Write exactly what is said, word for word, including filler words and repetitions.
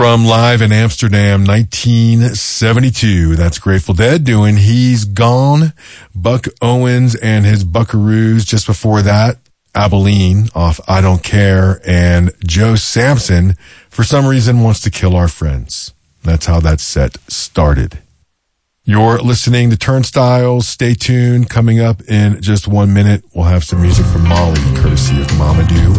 from Live in Amsterdam, nineteen seventy-two. That's Grateful Dead doing He's Gone. Buck Owens and his Buckaroos. Just before that, Abilene off I Don't Care, and Joe Samson, For Some Reason Wants to Kill Our Friends. That's how that set started. You're listening to Turnstiles. Stay tuned. Coming up in just one minute, we'll have some music from Molly, courtesy of Mamadou